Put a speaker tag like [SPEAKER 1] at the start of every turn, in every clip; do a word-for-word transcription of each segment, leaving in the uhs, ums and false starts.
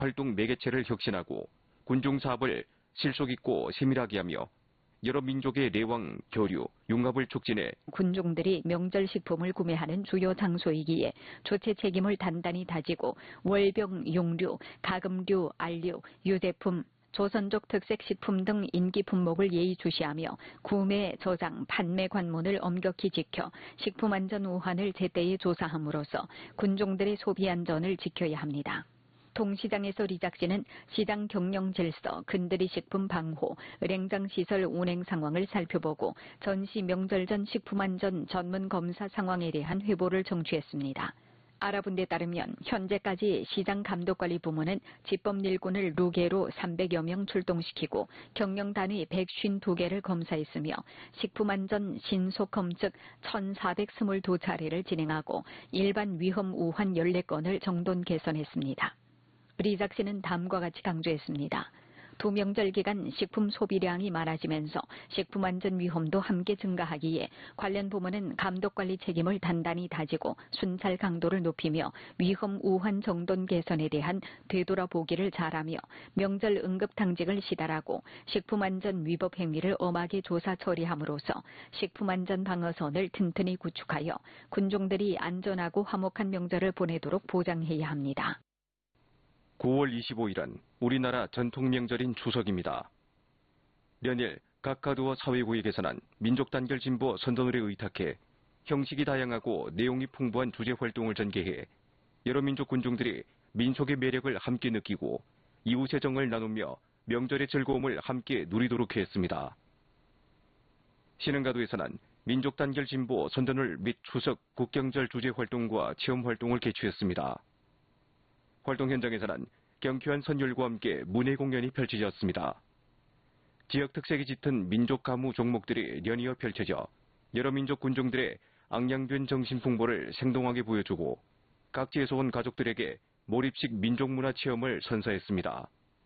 [SPEAKER 1] 활동 매개체를 혁신하고 군중 사업을 실속 있고 세밀하게 하며 여러 민족의 내왕, 교류, 융합을 촉진해
[SPEAKER 2] 군중들이 명절 식품을 구매하는 주요 장소이기에 조체 책임을 단단히 다지고 월병, 용류, 가금류, 알류, 유제품, 조선족 특색 식품 등 인기 품목을 예의주시하며 구매, 저장, 판매 관문을 엄격히 지켜 식품 안전 우환을 제때에 조사함으로써 군중들의 소비 안전을 지켜야 합니다. 동시장에서 리작 씨는 시장 경영 질서, 근들이 식품 방호, 은행장 시설 운행 상황을 살펴보고 전시 명절 전 식품 안전 전문 검사 상황에 대한 회보를 정취했습니다. 알아본 데 따르면 현재까지 시장 감독관리 부문은 집법 일꾼을 루게로 삼백여 명 출동시키고 경영단위 백오십이 개를 검사했으며 식품안전 신속검 즉 천사백이십이 차례를 진행하고 일반 위험 우환 열네 건을 정돈 개선했습니다. 리작 씨는 다음과 같이 강조했습니다. 두 명절 기간 식품 소비량이 많아지면서 식품 안전 위험도 함께 증가하기에 관련 부문은 감독관리 책임을 단단히 다지고 순찰 강도를 높이며 위험 우환 정돈 개선에 대한 되돌아보기를 잘하며 명절 응급당직을 시달하고 식품 안전 위법 행위를 엄하게 조사 처리함으로써 식품 안전 방어선을 튼튼히 구축하여 군중들이 안전하고 화목한 명절을 보내도록 보장해야 합니다.
[SPEAKER 1] 구월 이십오일은 우리나라 전통 명절인 추석입니다. 연일 각 가두어 사회구에 개선한 민족단결 진보 선전을에 의탁해 형식이 다양하고 내용이 풍부한 주제 활동을 전개해 여러 민족 군중들이 민속의 매력을 함께 느끼고 이웃의 정을 나누며 명절의 즐거움을 함께 누리도록 했습니다. 신흥가도에서는 민족단결 진보 선전을 및 추석 국경절 주제 활동과 체험 활동을 개최했습니다. 활동 현장에서는 경쾌한 선율과 함께 문예 공연이 펼쳐졌습니다. 지역 특색이 짙은 민족 가무 종목들이 연이어 펼쳐져 여러 민족 군중들의 앙양된 정신 풍부를 생동하게 보여주고 각지에서 온 가족들에게 몰입식 민족문화 체험을 선사했습니다.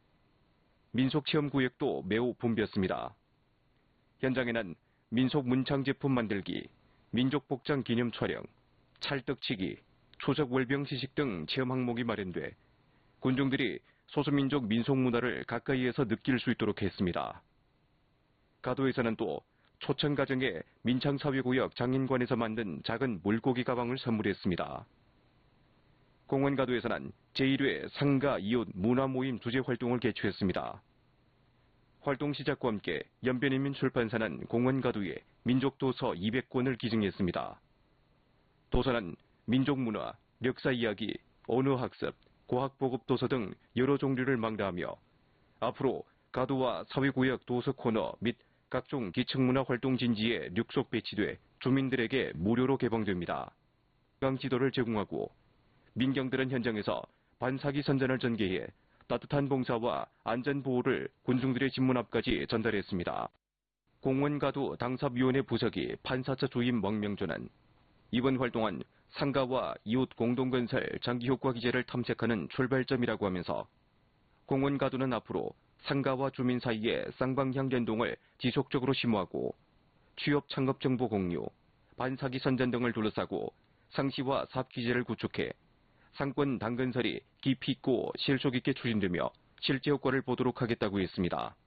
[SPEAKER 1] 민속체험구역도 매우 붐볐습니다. 현장에는 민속 문창 제품 만들기, 민족복장 기념 촬영, 찰떡치기, 추석 월병 시식 등 체험 항목이 마련돼 군중들이 소수민족 민속문화를 가까이에서 느낄 수 있도록 했습니다. 가도에서는 또 초천가정의 민창사회구역 장인관에서 만든 작은 물고기 가방을 선물했습니다. 공원가도에서는 제일 회 상가 이웃 문화모임 주제 활동을 개최했습니다. 활동 시작과 함께 연변인민 출판사는 공원가도에 민족도서 이백 권을 기증했습니다. 도서는 민족문화, 역사이야기, 언어학습, 과학보급 도서 등 여러 종류를 망라하며 앞으로 가도와 사회구역 도서 코너 및 각종 기층문화 활동 진지에 륙속 배치돼 주민들에게 무료로 개방됩니다. 강 지도를 제공하고 민경들은 현장에서 반사기 선전을 전개해 따뜻한 봉사와 안전보호를 군중들의 집문 앞까지 전달했습니다. 공원가도 당사위원회 부서기 판사처 주임 왕명조는 이번 활동은 상가와 이웃 공동건설 장기효과 기제를 탐색하는 출발점이라고 하면서 공원가도는 앞으로 상가와 주민 사이의 쌍방향 연동을 지속적으로 심화하고 취업 창업 정보 공유, 반사기 선전 등을 둘러싸고 상시와 사업기제를 구축해 상권 당근설이 깊이 있고 실속 있게 추진되며 실제 효과를 보도록 하겠다고 했습니다.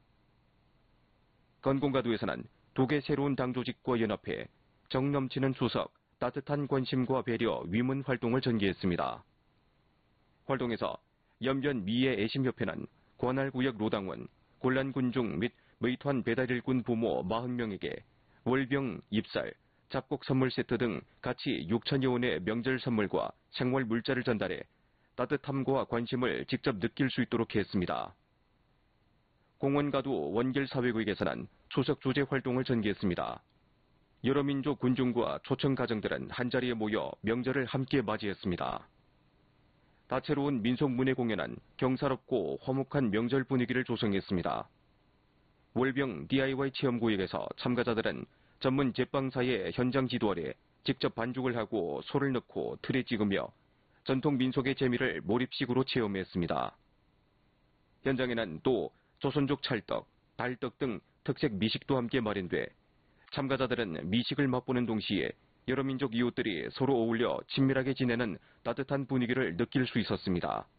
[SPEAKER 1] 건공가도에서는 두 개 새로운 당 조직과 연합해 정 넘치는 추석, 따뜻한 관심과 배려, 위문 활동을 전개했습니다. 활동에서 연변 미애 애심협회는 관할구역 로당원, 곤란군중 및 의团배달일꾼 부모 사십 명에게 월병, 입살, 잡곡 선물 세트 등 가치 육천여 원의 명절 선물과 생활 물자를 전달해 따뜻함과 관심을 직접 느낄 수 있도록 했습니다. 공원가도 원길사회구역에서는 추석 주제 활동을 전개했습니다. 여러 민족 군중과 초청 가정들은 한자리에 모여 명절을 함께 맞이했습니다. 다채로운 민속문예 공연은 경사롭고 화목한 명절 분위기를 조성했습니다. 월병 디아이와이 체험구역에서 참가자들은 전문 제빵사의 현장 지도 아래 직접 반죽을 하고 소를 넣고 틀에 찍으며 전통 민속의 재미를 몰입식으로 체험했습니다. 현장에는 또 조선족 찰떡, 달떡 등 특색 미식도 함께 마련돼 참가자들은 미식을 맛보는 동시에 여러 민족 이웃들이 서로 어울려 친밀하게 지내는 따뜻한 분위기를 느낄 수 있었습니다.